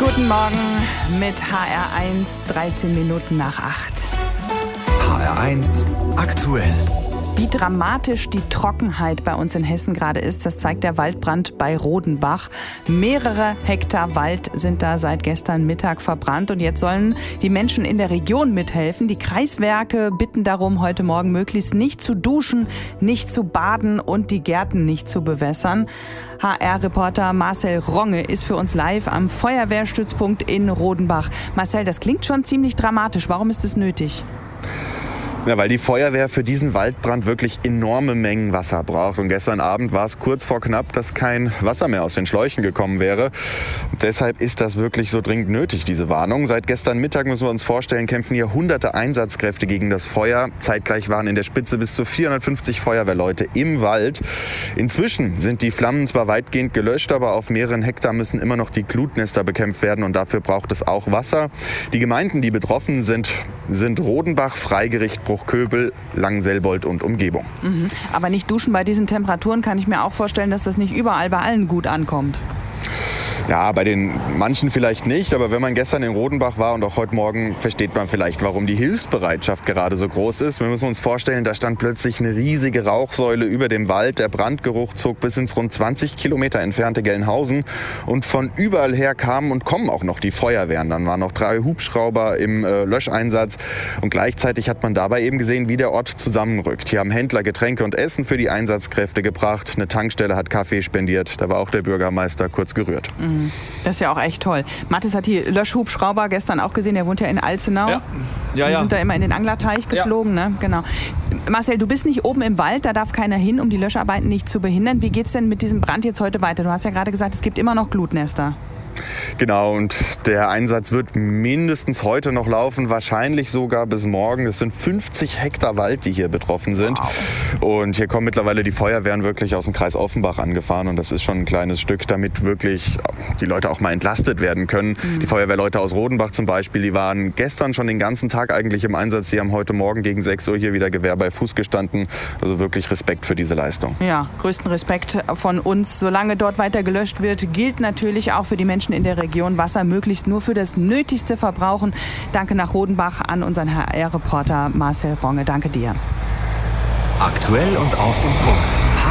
Guten Morgen mit HR1, 13 Minuten nach 8. HR1 aktuell. Wie dramatisch die Trockenheit bei uns in Hessen gerade ist, das zeigt der Waldbrand bei Rodenbach. Mehrere Hektar Wald sind da seit gestern Mittag verbrannt und jetzt sollen die Menschen in der Region mithelfen. Die Kreiswerke bitten darum, heute Morgen möglichst nicht zu duschen, nicht zu baden und die Gärten nicht zu bewässern. HR-Reporter Marcel Ronge ist für uns live am Feuerwehrstützpunkt in Rodenbach. Marcel, das klingt schon ziemlich dramatisch. Warum ist es nötig? Ja, weil die Feuerwehr für diesen Waldbrand wirklich enorme Mengen Wasser braucht. Und gestern Abend war es kurz vor knapp, dass kein Wasser mehr aus den Schläuchen gekommen wäre. Und deshalb ist das wirklich so dringend nötig, diese Warnung. Seit gestern Mittag, müssen wir uns vorstellen, kämpfen hier hunderte Einsatzkräfte gegen das Feuer. Zeitgleich waren in der Spitze bis zu 450 Feuerwehrleute im Wald. Inzwischen sind die Flammen zwar weitgehend gelöscht, aber auf mehreren Hektar müssen immer noch die Glutnester bekämpft werden. Und dafür braucht es auch Wasser. Die Gemeinden, die betroffen sind Rodenbach, Freigericht, Bruchköbel, Langenselbold und Umgebung. Aber nicht duschen bei diesen Temperaturen, kann ich mir auch vorstellen, dass das nicht überall bei allen gut ankommt. Ja, bei den manchen vielleicht nicht, aber wenn man gestern in Rodenbach war und auch heute Morgen, versteht man vielleicht, warum die Hilfsbereitschaft gerade so groß ist. Wir müssen uns vorstellen, da stand plötzlich eine riesige Rauchsäule über dem Wald. Der Brandgeruch zog bis ins rund 20 Kilometer entfernte Gelnhausen und von überall her kamen und kommen auch noch die Feuerwehren. Dann waren noch 3 Hubschrauber im Löscheinsatz und gleichzeitig hat man dabei eben gesehen, wie der Ort zusammenrückt. Hier haben Händler Getränke und Essen für die Einsatzkräfte gebracht. Eine Tankstelle hat Kaffee spendiert. Da war auch der Bürgermeister kurz gerührt. Das ist ja auch echt toll. Mathis hat die Löschhubschrauber gestern auch gesehen, der wohnt ja in Alzenau. Ja. Die sind da immer in den Anglerteich geflogen, ne? Genau. Marcel, du bist nicht oben im Wald, da darf keiner hin, um die Löscharbeiten nicht zu behindern. Wie geht's denn mit diesem Brand jetzt heute weiter? Du hast ja gerade gesagt, es gibt immer noch Glutnester. Genau, und der Einsatz wird mindestens heute noch laufen, wahrscheinlich sogar bis morgen. Es sind 50 Hektar Wald, die hier betroffen sind. Wow. Und hier kommen mittlerweile die Feuerwehren wirklich aus dem Kreis Offenbach angefahren. Und das ist schon ein kleines Stück, damit wirklich die Leute auch mal entlastet werden können. Die Feuerwehrleute aus Rodenbach zum Beispiel, die waren gestern schon den ganzen Tag eigentlich im Einsatz. Die haben heute Morgen gegen 6 Uhr hier wieder Gewehr bei Fuß gestanden. Also wirklich Respekt für diese Leistung. Ja, größten Respekt von uns. Solange dort weiter gelöscht wird, gilt natürlich auch für die Menschen in der Region, Wasser möglichst nur für das Nötigste verbrauchen. Danke nach Rodenbach an unseren HR-Reporter Marcel Ronge. Danke dir. Aktuell und auf den Punkt.